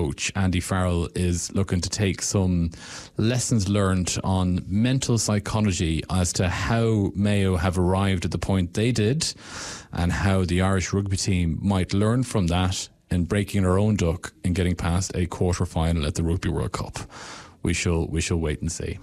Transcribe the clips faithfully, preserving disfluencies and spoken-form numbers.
coach, Andy Farrell, is looking to take some lessons learned on mental psychology as to how Mayo have arrived at the point they did and how the Irish rugby team might learn from that in breaking their own duck and getting past a quarter final at the Rugby World Cup. We shall we shall wait and see.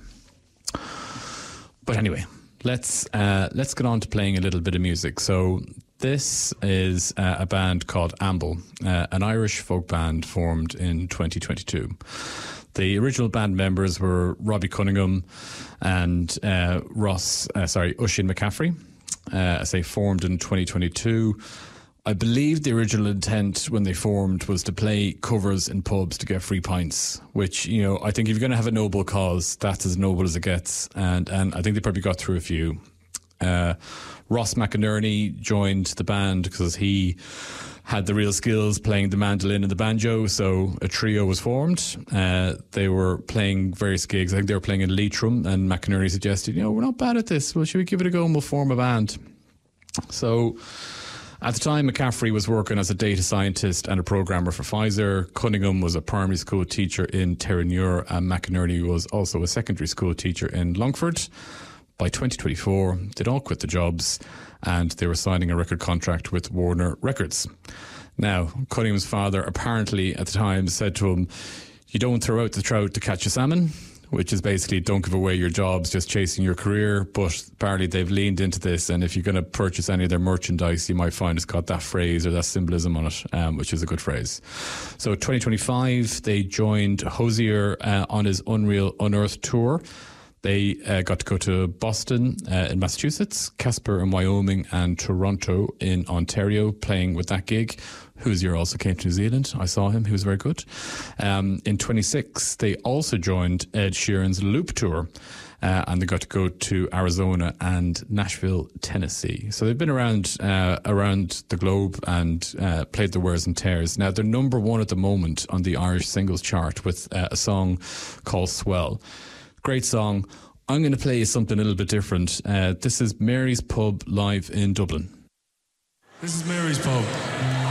But anyway, let's uh, let's get on to playing a little bit of music. So this is uh, a band called Amble, uh, an Irish folk band formed in twenty twenty-two. The original band members were Robbie Cunningham and uh, Ross, uh, sorry, Oisin McCaffrey, uh, as they formed in twenty twenty-two. I believe the original intent when they formed was to play covers in pubs to get free pints, which, you know, I think if you're going to have a noble cause, that's as noble as it gets. And, and I think they probably got through a few. Uh, Ross McInerney joined the band because he had the real skills playing the mandolin and the banjo, so a trio was formed. Uh, they were playing various gigs. I think they were playing in Leitrim, and McInerney suggested, you know, we're not bad at this. Well, should we give it a go and we'll form a band? So at the time, McCaffrey was working as a data scientist and a programmer for Pfizer. Cunningham was a primary school teacher in Terranure, and McInerney was also a secondary school teacher in Longford. By twenty twenty-four, they'd all quit the jobs and they were signing a record contract with Warner Records. Now, Cunningham's father apparently at the time said to him, you don't throw out the trout to catch a salmon, which is basically don't give away your jobs, just chasing your career. But apparently they've leaned into this, and if you're going to purchase any of their merchandise, you might find it's got that phrase or that symbolism on it, um, which is a good phrase. So twenty twenty-five, they joined Hosier uh, on his Unreal Unearthed tour. They uh, got to go to Boston uh, in Massachusetts, Casper in Wyoming, and Toronto in Ontario, playing with that gig. Hoosier also came to New Zealand. I saw him. He was very good. Um, in twenty-six, they also joined Ed Sheeran's Loop Tour, uh, and they got to go to Arizona and Nashville, Tennessee. So they've been around uh, around the globe and uh, played the wears and tears. Now, they're number one at the moment on the Irish singles chart with uh, a song called Swell. Great song. I'm going to play you something a little bit different. Uh, this is Mary's Pub live in Dublin. This is Mary's Pub.